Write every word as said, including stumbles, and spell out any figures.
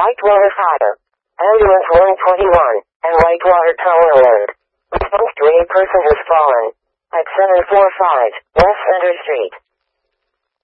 Whitewater Fire. Ambulance one twenty-one, and Whitewater Tower alert. Response to a person has fallen. At seven forty-five, West Center Street.